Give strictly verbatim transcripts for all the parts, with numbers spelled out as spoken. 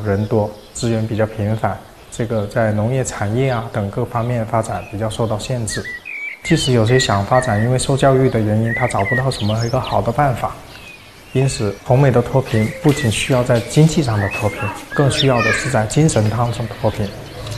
人多，资源比较频繁，这个在农业产业啊等各方面发展比较受到限制。即使有些想发展，因为受教育的原因，他找不到什么一个好的办法。因此，红美的脱贫不仅需要在经济上的脱贫，更需要的是在精神上的脱贫。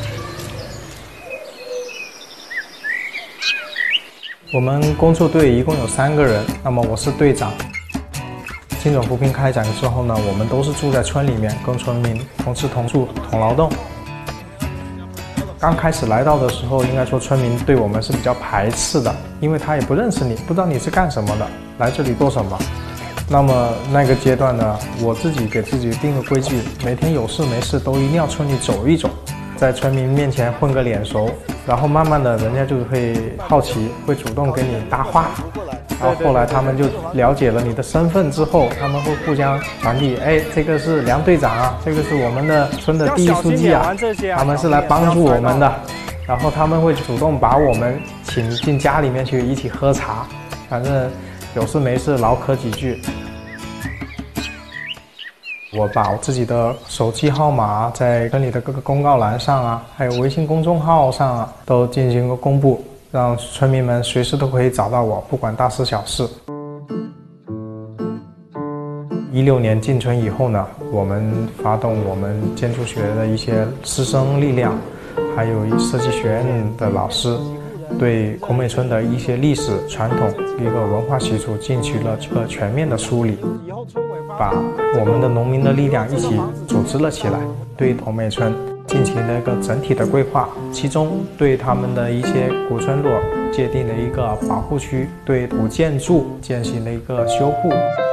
我们工作队一共有三个人，那么我是队长。精准扶贫开展之后呢，我们都是住在村里面，跟村民同吃同住同劳动。刚开始来到的时候，应该说村民对我们是比较排斥的，因为他也不认识你，不知道你是干什么的，来这里做什么。那么那个阶段呢，我自己给自己定个规矩，每天有事没事都一定要村里走一走，在村民面前混个脸熟，然后慢慢的人家就会好奇，会主动跟你搭话。然后后来他们就了解了你的身份之后，他们会互相传递，哎，这个是梁队长啊，这个是我们的村的第一书记啊，他们是来帮助我们的。然后他们会主动把我们请进家里面去一起喝茶，反正有事没事唠嗑几句。我把我自己的手机号码在村里的各个公告栏上啊，还有微信公众号上啊，都进行过公布，让村民们随时都可以找到我，不管大事小事。一六年进村以后呢，我们发动我们建筑学的一些师生力量，还有设计学院的老师，对孔美村的一些历史传统、一个文化习俗进行了这个全面的梳理，把我们的农民的力量一起组织了起来，对孔美村进行了一个整体的规划，其中对他们的一些古村落界定了一个保护区，对古建筑进行了一个修护。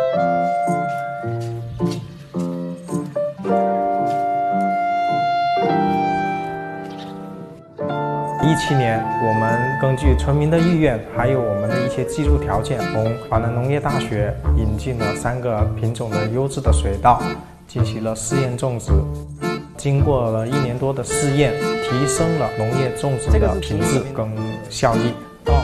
一七年，我们根据村民的意愿，还有我们的一些技术条件，从华南农业大学引进了三个品种的优质的水稻，进行了试验种植。经过了一年多的试验，提升了农业种植的品质跟效益。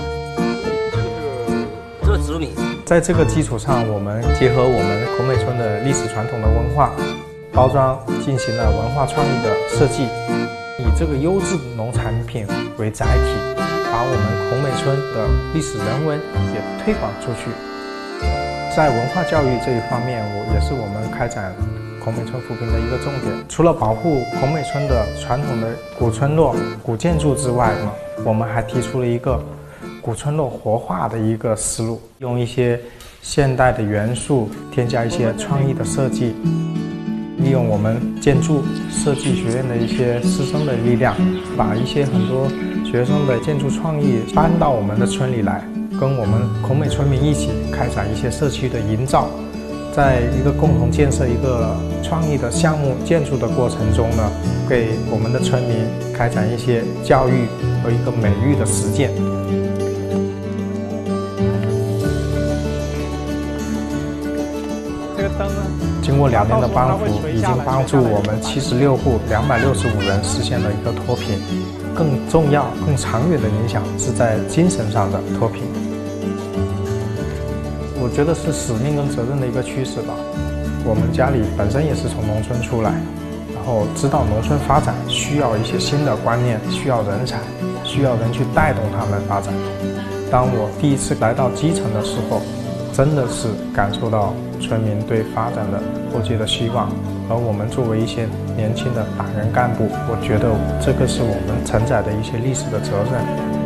哦， 这个紫米， 在这个基础上，我们结合我们孔美村的历史传统的文化包装，进行了文化创意的设计。以这个优质农产品为载体，把我们孔美村的历史人文也推广出去。在文化教育这一方面，我也是我们开展孔美村扶贫的一个重点。除了保护孔美村的传统的古村落、古建筑之外呢，我们还提出了一个古村落活化的一个思路，用一些现代的元素，添加一些创意的设计。利用我们建筑设计学院的一些师生的力量，把一些很多学生的建筑创意搬到我们的村里来，跟我们孔美村民一起开展一些社区的营造，在一个共同建设一个创意的项目建筑的过程中呢，给我们的村民开展一些教育和一个美育的实践。这个灯呢？经过两年的帮扶，已经帮助我们七十六户两百六十五人实现了一个脱贫。更重要、更长远的影响是在精神上的脱贫。我觉得是使命跟责任的一个趋势吧。我们家里本身也是从农村出来，然后知道农村发展需要一些新的观念，需要人才，需要人去带动他们发展。当我第一次来到基层的时候，真的是感受到村民对发展的迫切的希望，而我们作为一些年轻的党员干部，我觉得这个是我们承载的一些历史的责任。